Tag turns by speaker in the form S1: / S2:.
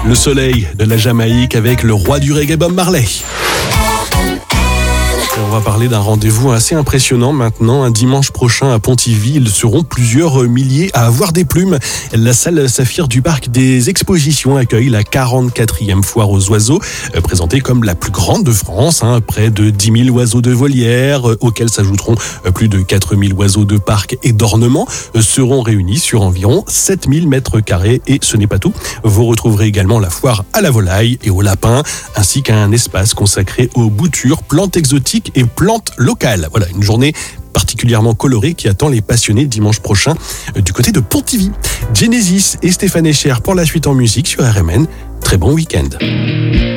S1: Le soleil de la Jamaïque avec le roi du reggae Bob Marley. Et on va parler d'un rendez-vous assez impressionnant maintenant. Un dimanche prochain à Pontivy, ils seront plusieurs milliers à avoir des plumes. La salle Saphir du parc des expositions accueille la 44e foire aux oiseaux, présentée comme la plus grande de France. Près de 10 000 oiseaux de volière, auxquels s'ajouteront plus de 4 000 oiseaux de parc et d'ornement, seront réunis sur environ 7 000 mètres carrés. Et ce n'est pas tout. Vous retrouverez également la foire à la volaille et aux lapins, ainsi qu'un espace consacré aux boutures, plantes exotiques et plantes locales. Voilà, une journée particulièrement colorée qui attend les passionnés dimanche prochain du côté de Pontivy. Genesis et Stéphane Echer pour la suite en musique sur RMN. Très bon week-end.